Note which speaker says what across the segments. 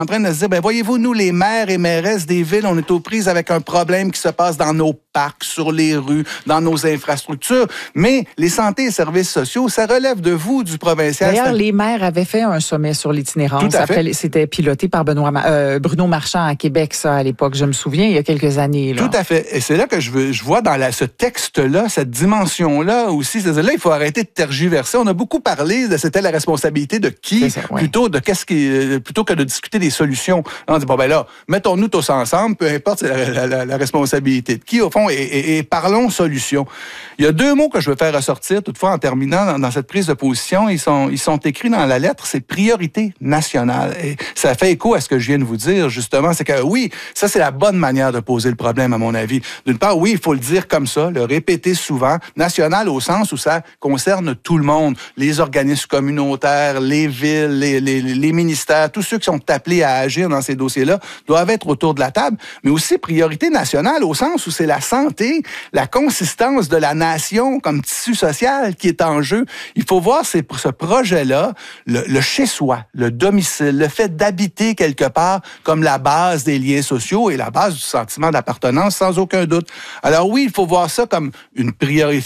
Speaker 1: en train de se dire, voyez-vous, nous, les maires et mairesses des villes, on est aux prises avec un problème qui se passe dans nos parcs, sur les rues, dans nos infrastructures. Mais les santé et services sociaux, ça relève de vous, du provincial.
Speaker 2: D'ailleurs, les maires avaient fait un sommet sur l'itinérance.
Speaker 1: Tout à fait.
Speaker 2: C'était piloté par Bruno Marchand à Québec, ça, à l'époque. Je me souviens, il y a quelques années. Là.
Speaker 1: Tout à fait. Et c'est là que je vois dans ce texte-là, cette dimension-là aussi. C'est-à-dire là, il faut arrêter de tergiverser. On a beaucoup parlé de c'était la responsabilité de qui, plutôt que de discuter des solutions. On dit, là, mettons-nous tous ensemble, peu importe c'est la responsabilité de qui, au fond, et parlons solutions. Il y a 2 mots que je veux faire ressortir, toutefois, en terminant dans cette prise de position. Ils sont écrits dans la lettre, c'est priorité nationale. Et ça fait écho à ce que je viens de vous dire, justement. C'est que oui, ça, c'est la bonne manière de poser le problème, à mon avis. D'une part, oui, il faut le dire comme ça, le répéter souvent. National au sens où ça concerne tout le monde. Les organismes communautaires, les villes, les ministères, tous ceux qui sont appelés à agir dans ces dossiers-là doivent être autour de la table, mais aussi priorité nationale au sens où c'est la santé, la consistance de la nation comme tissu social qui est en jeu. Il faut voir ce projet-là, le chez-soi, le domicile, le fait d'habiter quelque part comme la base des liens sociaux et la base du sentiment d'appartenance, sans aucun doute. Alors oui, il faut voir ça comme une priorité,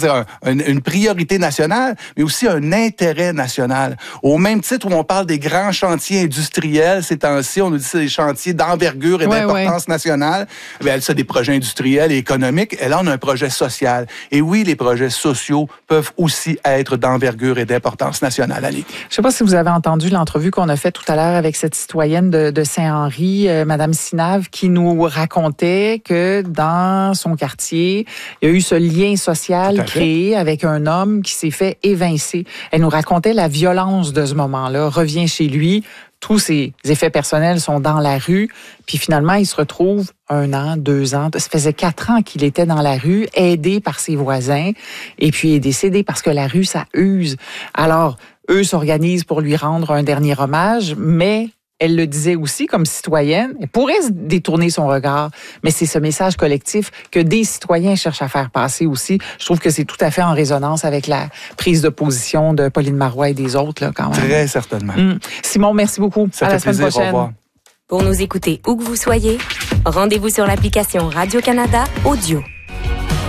Speaker 1: une priorité nationale, mais aussi un intérêt national. Au même titre où on parle des grands chantiers industriels, ces temps-ci, on nous dit que c'est des chantiers d'envergure et d'importance nationale. C'est des projets industriels et économiques. Et là, on a un projet social. Et oui, les projets sociaux peuvent aussi être d'envergure et d'importance nationale. Allez.
Speaker 2: Je ne sais pas si vous avez entendu l'entrevue qu'on a faite tout à l'heure avec cette citoyenne de Saint-Henri, Madame Sinave, qui nous racontait que dans son quartier, il y a eu ce lien social créé avec un homme qui s'est fait évincer. Elle nous racontait la violence de ce moment-là. Revient chez lui, tous ses effets personnels sont dans la rue, puis finalement, il se retrouve 1 an, 2 ans. Ça faisait 4 ans qu'il était dans la rue, aidé par ses voisins, et puis il est décédé parce que la rue, ça use. Alors, eux s'organisent pour lui rendre un dernier hommage, mais elle le disait aussi comme citoyenne, elle pourrait détourner son regard, mais c'est ce message collectif que des citoyens cherchent à faire passer aussi. Je trouve que c'est tout à fait en résonance avec la prise de position de Pauline Marois et des autres, là, quand même.
Speaker 1: Très certainement.
Speaker 2: Simon, merci beaucoup.
Speaker 1: Ça
Speaker 2: à la
Speaker 1: fait
Speaker 2: semaine
Speaker 1: plaisir.
Speaker 2: prochaine.
Speaker 1: Au revoir.
Speaker 3: Pour nous écouter où que vous soyez, rendez-vous sur l'application Radio-Canada Audio.